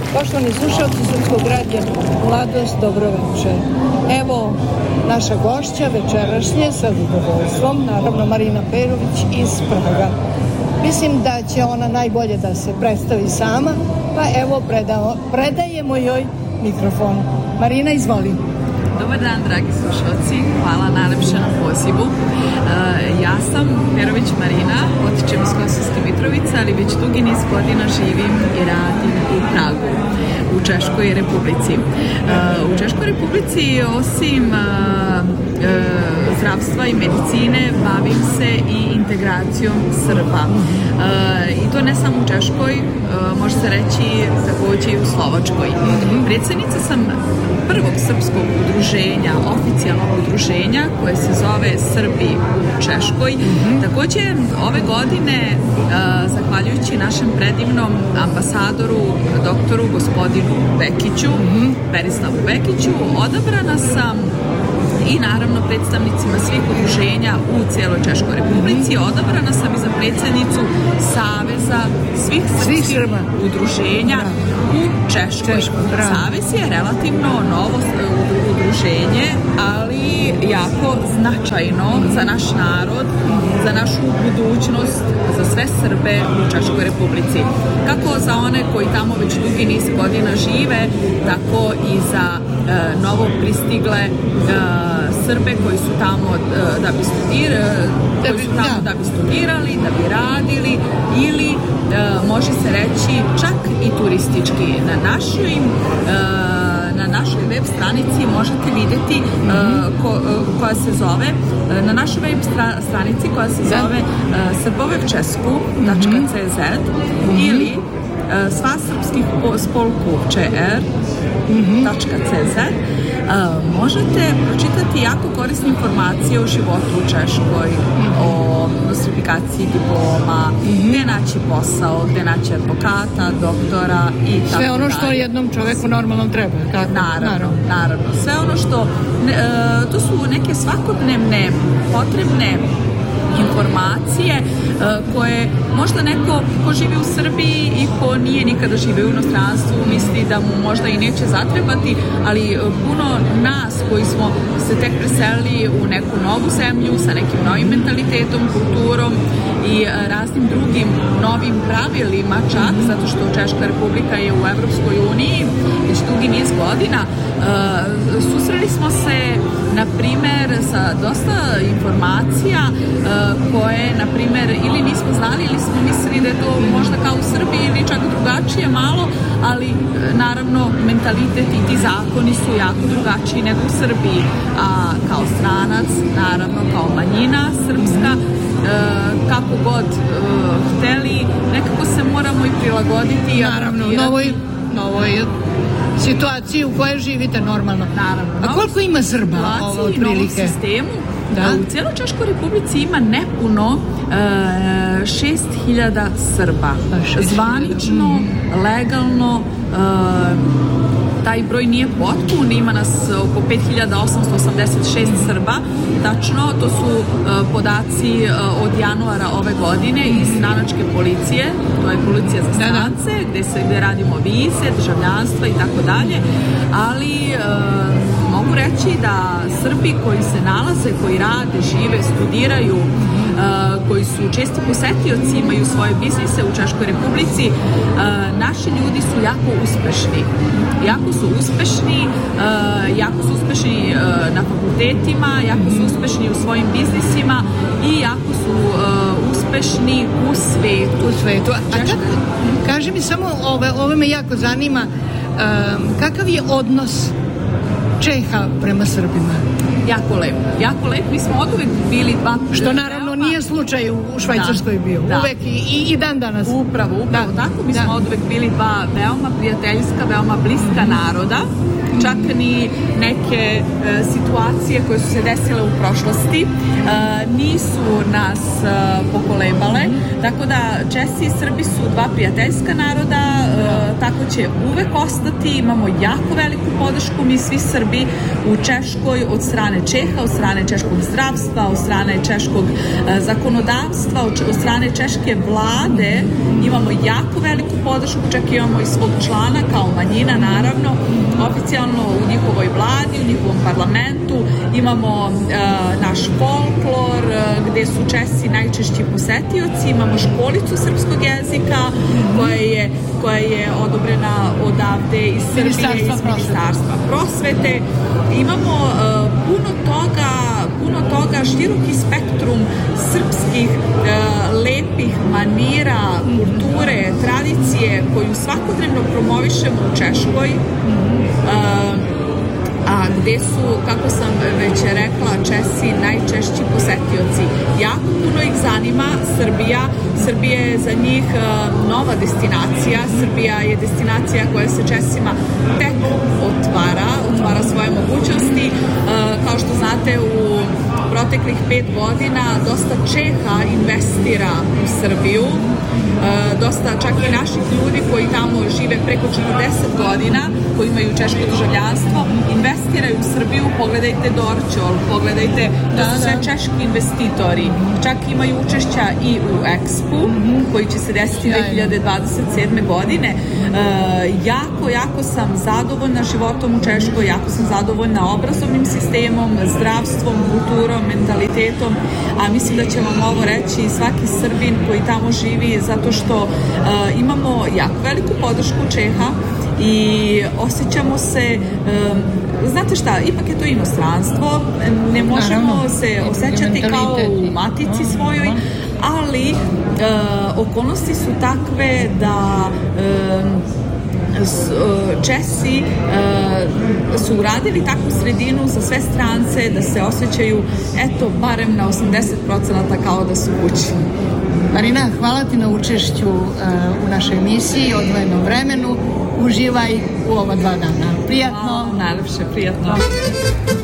Poštovani slušalci Srpskog radija, mladost, dobro večer. Evo naša gošća večerašnje sa zadovoljstvom, naravno Marina Perović iz Praga. Mislim da će ona najbolje da se predstavi sama, pa evo predajemo joj mikrofon. Marina, izvoli. Dobar dan, dragi slušalci, hvala najlepše na pozivu. Ja sam Perović Marina, potičem iz Kosovske Mitrovice, ali već dugi niz godina živim i radim u Pragu, u Češkoj Republici. U Češkoj Republici, osim zdravstva i medicine, bavim se i integracijom Srba. I to ne samo u Češkoj, može se reći takođe i u Slovačkoj. Predsjednica sam prvog srpskog udruženja, oficijalnog udruženja, koje se zove Srbi u Češkoj. Takođe, ove godine, zahvaljujući našem predivnom ambasadoru, doktoru gospodinu Bekiću, Berislavu Bekiću, odabrana sam i naravno predstavnicima svih udruženja u cijeloj Češkoj Republici, odabrana sam i za predsjednicu Saveza svih srpskih udruženja u Češkoj. Savez je relativno novo udruženje, ali jako značajno za naš narod, za našu budućnost, za sve Srbe u Češkoj Republici. Kako za one koji tamo već dugi niz godina žive, tako i za novo pristigle Srbe koji su tamo da bi studirali, da bi radili ili može se reći čak i turistički. Na našoj web stranici možete vidjeti koja se zove, na našoj web stranici koja se zove srbovevčesku.cz ili sva srpskih spolku čr.cz možete pročitati jako korisne informacije o životu u Češkoj, o nostrifikaciji diploma, gde naći posao, gde naći advokata, doktora i tako dalje. Sve ono što jednom čoveku normalno treba, tako? Naravno. Sve ono što, to su neke svakodnevne potrebne informacije koje možda neko ko živi u Srbiji i ko nije nikada živio u inostranstvu misli da mu možda i neće zatrebati, ali puno nas koji smo se tek preselili u neku novu zemlju sa nekim novim mentalitetom, kulturom i raznim drugim novim pravilima čak, zato što Češka Republika je u Evropskoj uniji već dugi niz godina, susreli smo se na primer sa dosta informacija koje, na primer, ili nismo znali ili smo mislili da je to možda kao u Srbiji ili čak drugačije malo, ali naravno mentalitet i ti zakoni su jako drugačiji nego u Srbiji, a kao stranac, naravno kao manjina srpska, kako god hteli, nekako se moramo i prilagoditi. Naravno, novoj situaciji u kojoj živite normalno. Naravno. A koliko ima Srba ovo otprilike? Sistemu, u cijeloj Češkoj Republici ima nepuno 6.000 Srba. Zvanično, legalno, taj broj nije potpun, ima nas oko 5.886 Srba, tačno, to su podaci od januara ove godine iz stranačke policije, to je policija za strance, gde radimo vize, državljanstva i tako dalje, ali mogu reći da Srbi koji se nalaze, koji rade, žive, studiraju, koji su česti posetioci, imaju svoje biznise u Češkoj Republici, naši ljudi su jako uspešni. Jako su uspešni na fakultetima, jako su uspešni u svojim biznisima i jako su uspešni u svetu. A kaži mi samo, ovo me jako zanima, kakav je odnos Čeha prema Srbima? Jako lep. Mi smo oduvek bili dva... Što naravno nije slučaj u Švajcarskoj bio. Uvek i dan danas. Upravo tako. Mi smo oduvek bili dva veoma prijateljska, veoma bliska naroda. Čak ni neke situacije koje su se desile u prošlosti nisu nas pokolebale. Tako da Česi i Srbi su dva prijateljska naroda, tako će uvek ostati. Imamo jako veliku podršku mi svi Srbi u Češkoj od strane Čeha, od strane češkog zdravstva, od strane češkog zakonodavstva od strane češke vlade imamo jako veliku podršku, čak imamo i svog člana kao manjina, naravno, oficijalno u njihovoj vladi, u njihovom parlamentu, imamo naš folklor gde su Česi najčešći posetioci, imamo školicu srpskog jezika koja je odobrena odavde iz Srbije, iz Ministarstva prosvete. Imamo puno toga, široki spektrum srpskih lepih manira, kulture, tradicije koju svakodnevno promovišemo u Češkoj, a gde su, kako sam već rekla, Česi najčešći posetioci. Jako puno ih zanima Srbija. Srbija je za njih nova destinacija. Srbija je destinacija koja se Česima tek otvara svoje mogućnosti. Kao što znate, u proteklih 5 godina dosta Čeha investira u Srbiju. Dosta čak i naših ljudi koji tamo žive preko 40 godina, koji imaju češko državljanstvo, investiraju u Srbiju. Pogledajte Dorćol, pogledajte da su sve češki investitori. Čak imaju učešća i u Expu, koji će se desiti 2027. godine. Jako sam zadovoljna životom u Češkoj, jako sam zadovoljna obrazovnim sistemom, zdravstvom, kulturom, mentalitetom, a mislim da će vam ovo reći svaki Srbin koji tamo živi, zato što imamo jako veliku podršku Čeha i osjećamo se, znate šta, ipak je to inostranstvo, ne možemo se osjećati kao u matici svojoj, ali okolnosti su takve da Česi su uradili takvu sredinu za sve strance da se osjećaju, eto, barem na 80% kao da su kući. Marina, hvala ti na učešću u našoj emisiji, odvojenom vremenu. Uživaj u ova 2 dana. Prijatno. Najlepše, prijatno.